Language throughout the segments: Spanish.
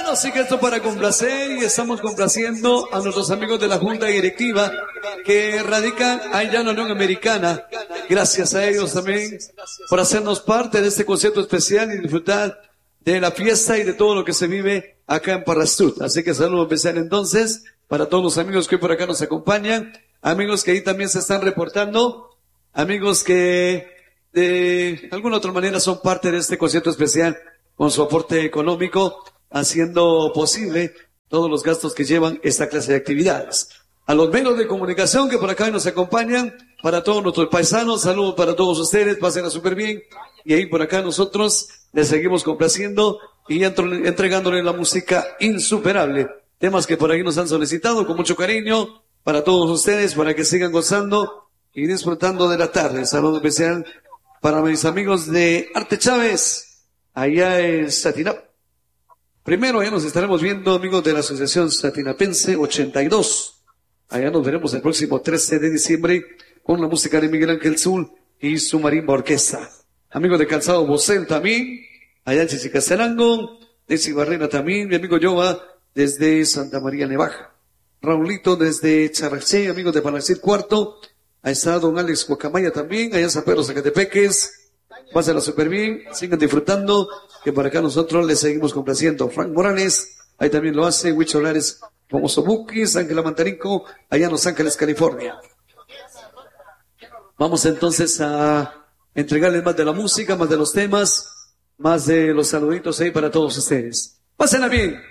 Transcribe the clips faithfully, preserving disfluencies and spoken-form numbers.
Así que esto para complacer y estamos complaciendo a nuestros amigos de la Junta Directiva que radican allá en la Unión Americana. Gracias a ellos también por hacernos parte de este concierto especial y disfrutar de la fiesta y de todo lo que se vive acá en Parrastut. Así que saludos especial entonces para todos los amigos que hoy por acá nos acompañan, amigos que ahí también se están reportando, amigos que de alguna otra manera son parte de este concierto especial con su aporte económico, haciendo posible todos los gastos que llevan esta clase de actividades. A los medios de comunicación que por acá nos acompañan, para todos nuestros paisanos, saludos para todos ustedes, pásenla súper bien. Y ahí por acá nosotros les seguimos complaciendo y entregándole la música insuperable. Temas que por ahí nos han solicitado con mucho cariño para todos ustedes, para que sigan gozando y disfrutando de la tarde. Saludo especial para mis amigos de Arte Chávez, allá en Satinap. Primero, allá nos estaremos viendo, amigos de la Asociación Satinapense ochenta y dos. Allá nos veremos el próximo trece de diciembre con la música de Miguel Ángel Zul y su marimba orquesta. Amigos de Calzado Bocel también, allá en Chichicastenango, de Barrera también, mi amigo Yoba desde Santa María Nevaja. Raulito desde Charraché, amigos de Palacir Cuarto. Ahí está don Alex Guacamaya también, allá en San Pedro Zacatepeques. Pásenla súper bien, sigan disfrutando, que por acá nosotros les seguimos complaciendo. Frank Morales, ahí también lo hace, Huicho Lares, famoso Buquis, Ángela Mantarico, allá en Los Ángeles, California. Vamos entonces a entregarles más de la música, más de los temas, más de los saluditos ahí para todos ustedes. Pásenla bien.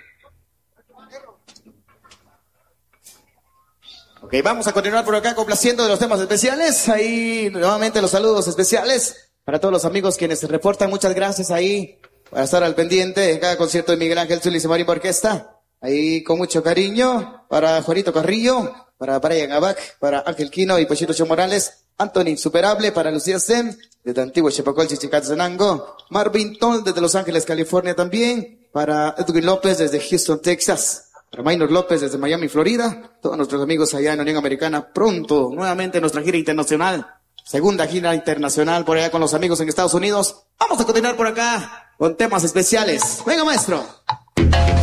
Ok, vamos a continuar por acá complaciendo de los temas especiales. Ahí nuevamente los saludos especiales para todos los amigos quienes se reportan. Muchas gracias ahí para estar al pendiente de cada concierto de Miguel Ángel Zul y su marimba orquesta. Ahí con mucho cariño para Juanito Carrillo, para Brian Abac, para Ángel Quino y Pochito Cho Morales, Anthony Insuperable, para Lucía Sem, desde Antiguo Chepacol, Chichicastenango, Marvin Toll desde Los Ángeles, California también, para Edwin López desde Houston, Texas, para Maynor López desde Miami, Florida, todos nuestros amigos allá en la Unión Americana, pronto, nuevamente nuestra gira internacional, segunda gira internacional por allá con los amigos en Estados Unidos. Vamos a continuar por acá con temas especiales. Venga, maestro.